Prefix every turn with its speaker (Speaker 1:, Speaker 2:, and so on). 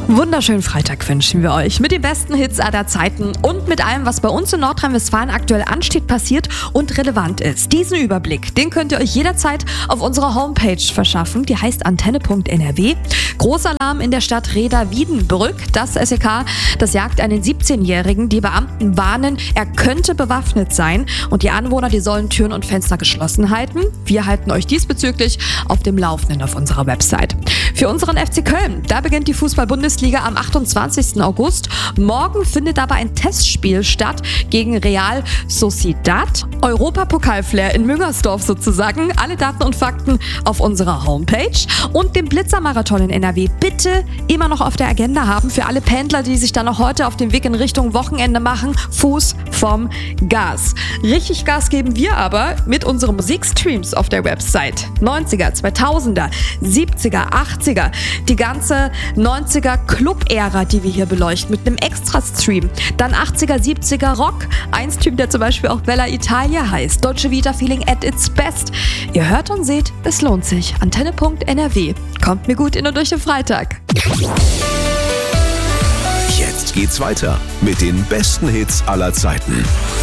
Speaker 1: Wunderschönen Freitag wünschen wir euch mit den besten Hits aller Zeiten und mit allem, was bei uns in Nordrhein-Westfalen aktuell ansteht, passiert und relevant ist. Diesen Überblick, den könnt ihr euch jederzeit auf unserer Homepage verschaffen. Die heißt antenne.nrw. Großalarm in der Stadt Reda-Wiedenbrück. Das SEK, das jagt einen 17-Jährigen. Die Beamten warnen, er könnte bewaffnet sein. Und die Anwohner, die sollen Türen und Fenster geschlossen halten. Wir halten euch diesbezüglich auf dem Laufenden auf unserer Website. Für unseren FC Köln, da beginnt die Fußball-Bundesliga am 28. August. Morgen findet aber ein Testspiel statt gegen Real Sociedad. Europapokal-Flair in Müngersdorf sozusagen. Alle Daten und Fakten auf unserer Homepage. Und den Blitzermarathon in NRW bitte immer noch auf der Agenda haben für alle Pendler, die sich dann noch heute auf den Weg in Richtung Wochenende machen. Fuß vom Gas. Richtig Gas geben wir aber mit unseren Musikstreams auf der Website. 90er, 2000er, 70er, 80er. Die ganze 90er Club-Ära, die wir hier beleuchten mit einem Extra-Stream. Dann 80er, 70er Rock. Ein Stream, der zum Beispiel auch Bella Italia heißt. Deutsche Vita Feeling at its best. Ihr hört und seht, es lohnt sich. Antenne.nrw. Kommt mir gut in und durch den Freitag.
Speaker 2: Jetzt geht's weiter mit den besten Hits aller Zeiten.